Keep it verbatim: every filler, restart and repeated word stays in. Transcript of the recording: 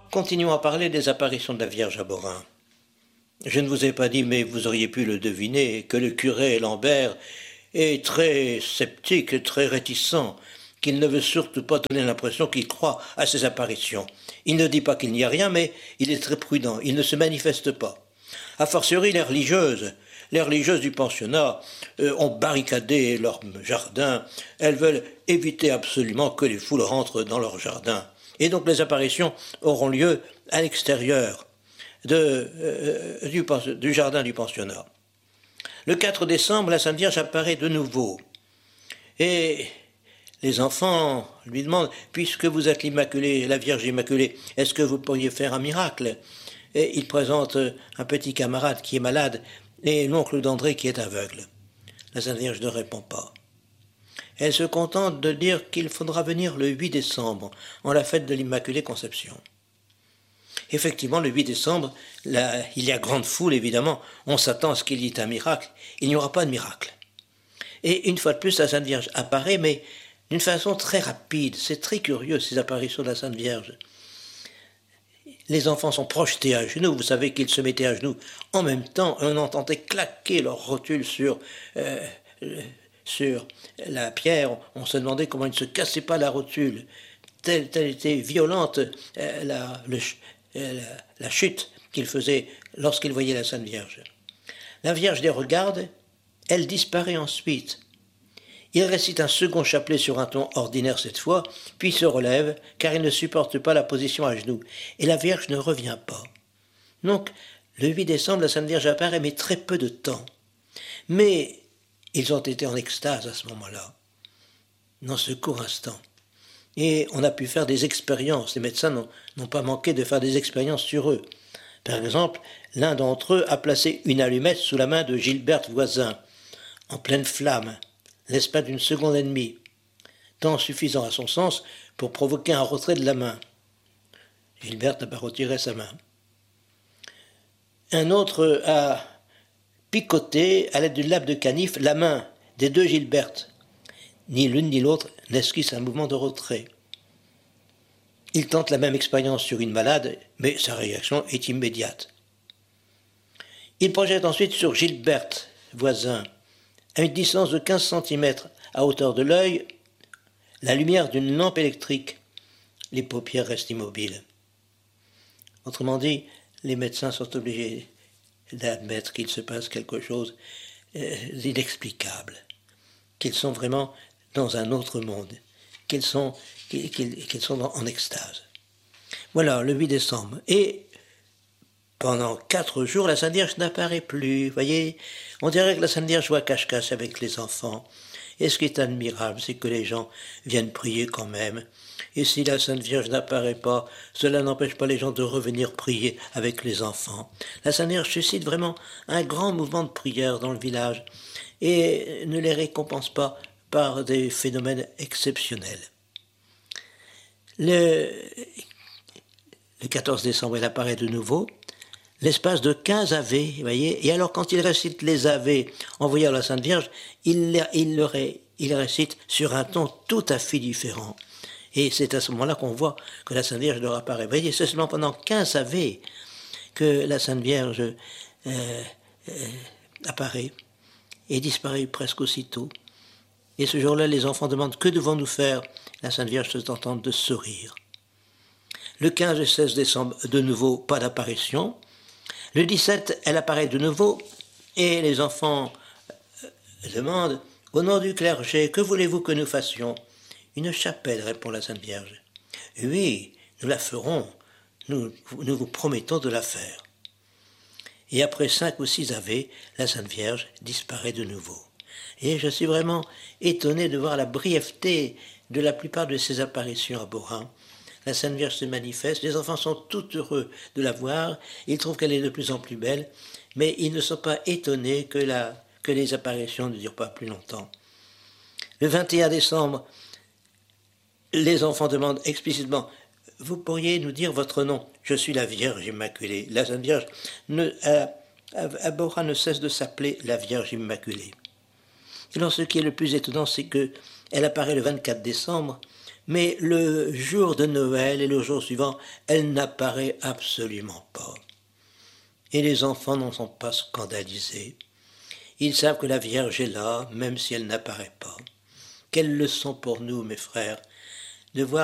continuons à parler des apparitions de la Vierge à Borin. Je ne vous ai pas dit, mais vous auriez pu le deviner, que le curé Lambert est très sceptique et très réticent, qu'il ne veut surtout pas donner l'impression qu'il croit à ces apparitions. Il ne dit pas qu'il n'y a rien, mais il est très prudent, il ne se manifeste pas. A fortiori, les religieuses, les religieuses du pensionnat euh, ont barricadé leur jardin. Elles veulent éviter absolument que les foules rentrent dans leur jardin. Et donc les apparitions auront lieu à l'extérieur de, euh, du, du jardin du pensionnat. Le quatre décembre, la Sainte Vierge apparaît de nouveau. Et les enfants lui demandent, puisque vous êtes l'Immaculée, la Vierge Immaculée, est-ce que vous pourriez faire un miracle? Et il présente un petit camarade qui est malade et l'oncle d'André qui est aveugle. La Sainte Vierge ne répond pas. Elle se contente de dire qu'il faudra venir le huit décembre, en la fête de l'Immaculée Conception. Effectivement, le huit décembre, là, il y a grande foule, évidemment. On s'attend à ce qu'il y ait un miracle. Il n'y aura pas de miracle. Et une fois de plus, la Sainte Vierge apparaît, mais d'une façon très rapide. C'est très curieux, ces apparitions de la Sainte Vierge. Les enfants sont projetés à genoux. Vous savez qu'ils se mettaient à genoux en même temps. On entendait claquer leur rotule sur, euh, sur la pierre. On se demandait comment ils ne se cassaient pas la rotule. Telle, telle était violente euh, la, le, euh, la, la chute qu'ils faisaient lorsqu'ils voyaient la Sainte Vierge. La Vierge les regarde, elle disparaît ensuite. Il récite un second chapelet sur un ton ordinaire cette fois, puis se relève, car il ne supporte pas la position à genoux, et la Vierge ne revient pas. Donc, le huit décembre, la Sainte Vierge apparaît, mais très peu de temps. Mais ils ont été en extase à ce moment-là, dans ce court instant. Et on a pu faire des expériences. Les médecins n'ont, n'ont pas manqué de faire des expériences sur eux. Par exemple, l'un d'entre eux a placé une allumette sous la main de Gilberte Voisin, en pleine flamme, l'espace d'une seconde et demie, temps suffisant à son sens pour provoquer un retrait de la main. Gilberte n'a pas retiré sa main. Un autre a picoté, à l'aide d'une lame de canif, la main des deux Gilbertes. Ni l'une ni l'autre n'esquisse un mouvement de retrait. Il tente la même expérience sur une malade, mais sa réaction est immédiate. Il projette ensuite sur Gilberte Voisin, à une distance de quinze centimètres à hauteur de l'œil, la lumière d'une lampe électrique. Les paupières restent immobiles. Autrement dit, les médecins sont obligés d'admettre qu'il se passe quelque chose d'inexplicable, qu'ils sont vraiment dans un autre monde, qu'ils sont, qu'ils, qu'ils sont en extase. Voilà, le huit décembre. Et pendant quatre jours, la Sainte Vierge n'apparaît plus. Vous voyez, on dirait que la Sainte Vierge joue à cache-cache avec les enfants. Et ce qui est admirable, c'est que les gens viennent prier quand même. Et si la Sainte Vierge n'apparaît pas, cela n'empêche pas les gens de revenir prier avec les enfants. La Sainte Vierge suscite vraiment un grand mouvement de prière dans le village et ne les récompense pas par des phénomènes exceptionnels. Le, le quatorze décembre, elle apparaît de nouveau. L'espace de quinze ave, vous voyez, et alors quand il récite les ave en voyant la Sainte Vierge, il, il, le ré, il récite sur un ton tout à fait différent. Et c'est à ce moment-là qu'on voit que la Sainte Vierge leur apparaît. Vous voyez, c'est seulement pendant quinze ave que la Sainte Vierge euh, euh, apparaît et disparaît presque aussitôt. Et ce jour-là, les enfants demandent « Que devons-nous faire ?» La Sainte Vierge se contente de sourire. Le quinze et seize décembre, de nouveau, pas d'apparition. Le dix-sept, elle apparaît de nouveau et les enfants demandent « Au nom du clergé, que voulez-vous que nous fassions ?» Une chapelle, répond la Sainte Vierge. « Oui, nous la ferons, nous, nous vous promettons de la faire. » Et après cinq ou six ave, la Sainte Vierge disparaît de nouveau. Et je suis vraiment étonné de voir la brièveté de la plupart de ces apparitions à Borin. La Sainte Vierge se manifeste, les enfants sont tout heureux de la voir, ils trouvent qu'elle est de plus en plus belle, mais ils ne sont pas étonnés que, la, que les apparitions ne durent pas plus longtemps. Le vingt et un décembre, les enfants demandent explicitement « Vous pourriez nous dire votre nom ?»« Je suis la Vierge Immaculée. » La Sainte Vierge ne, à, à Borin ne cesse de s'appeler la Vierge Immaculée. Et alors ce qui est le plus étonnant, c'est qu'elle apparaît le vingt-quatre décembre, Mais le jour de Noël et le jour suivant, elle n'apparaît absolument pas. Et les enfants n'en sont pas scandalisés. Ils savent que la Vierge est là, même si elle n'apparaît pas. Quelle leçon pour nous, mes frères, de voir